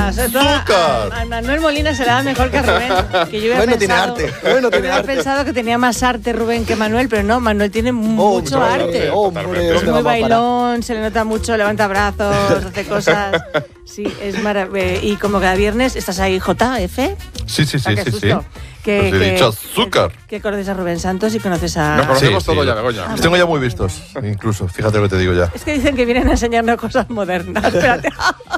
¡Azúcar! A Manuel Molina se le da mejor que a Rubén. Que yo Bueno, tiene arte. Bueno, tiene arte. pensado que tenía más arte Rubén que Manuel, pero no, Manuel tiene mucho arte. Hombre, Es muy bailón, se le nota mucho, levanta brazos, hace cosas. Sí, es maravilloso. Y como cada viernes, ¿estás ahí, JF? Sí. Que Os he dicho azúcar. Que conoces a Rubén Santos y conoces a... Nos conocemos Sí, todos sí. ya, Begoña. Los tengo ya muy vistos, incluso. Fíjate lo que te digo ya. Es que dicen que vienen a enseñarnos cosas modernas. Espérate.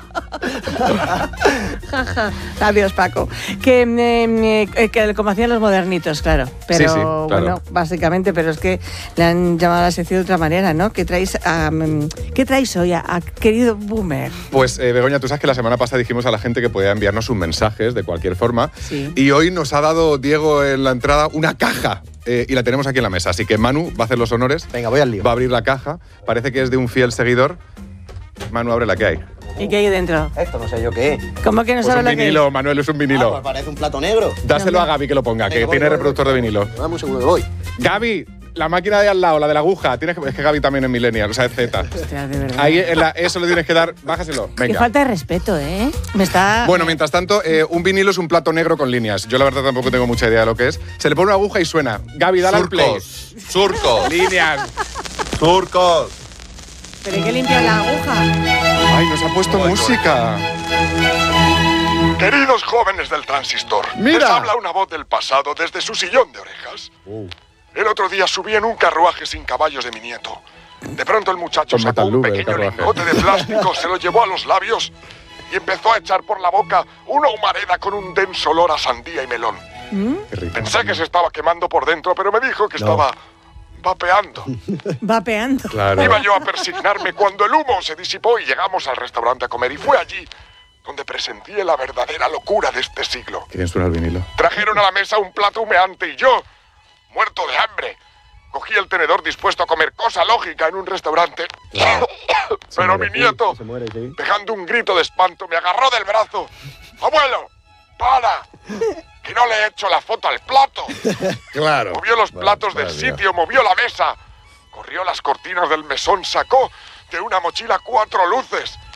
Adiós, Paco. Que como hacían los modernitos, claro. Pero Sí, claro. bueno, básicamente, pero es que le han llamado a la sección de otra manera, ¿no? ¿Qué traéis hoy a querido Boomer? Pues, Begoña, tú sabes que la semana pasada dijimos a la gente que podía enviarnos sus mensajes de cualquier forma. Sí. Y hoy nos ha dado Diego en la entrada una caja. Y la tenemos aquí en la mesa. Así que Manu va a hacer los honores. Venga, voy al lío. Va a abrir la caja. Parece que es de un fiel seguidor. Manu, abre la que hay. ¿Y qué hay dentro? Esto no sé yo qué es. ¿Cómo que no Pues sabe un lo que vinilo, es? Manuel, es un Ah, vinilo. pues parece un plato negro. Dáselo a Gaby que lo ponga, que Venga, voy, tiene voy, reproductor voy. de vinilo. Dame un segundo, voy. Gaby, la máquina de al lado, la de la aguja. Es que Gaby también es millennial, o sea, es Z. Hostia, de verdad. Ahí eso lo tienes que dar. Bájaselo. Qué Venga. falta de respeto, ¿eh? Me está... Bueno, mientras tanto, un vinilo es un plato negro con líneas. Yo la verdad tampoco tengo mucha idea de lo que es. Se le pone una aguja y suena. Gaby, dale al play. Surcos. Líneas. Surcos. ¿Pero hay que limpiar la aguja? Ay, nos ha puesto música. Queridos jóvenes del transistor, Mira. les habla una voz del pasado desde su sillón de orejas. El otro día subí en un carruaje sin caballos de mi nieto. De pronto el muchacho Con sacó un Metal Lube, el pequeño carruaje. lingote de plástico, se lo llevó a los labios y empezó a echar por la boca una humareda con un denso olor a sandía y melón. Qué rico. Pensé que se estaba quemando por dentro, pero me dijo que estaba vapeando. Vapeando. Claro. Iba yo a persignarme cuando el humo se disipó y llegamos al restaurante a comer. Y fue allí donde presencié la verdadera locura de este siglo. ¿Quién suena el vinilo? Trajeron a la mesa un plato humeante y yo, muerto de hambre, cogí el tenedor dispuesto a comer cosa lógica en un restaurante. Pero mi nieto, dejando un grito de espanto, me agarró del brazo. ¡Abuelo! ¡Para! ¡Que no le he hecho la foto al plato! Claro. Movió los platos del vaya. sitio, movió la mesa, corrió las cortinas del mesón, sacó de una mochila 4 luces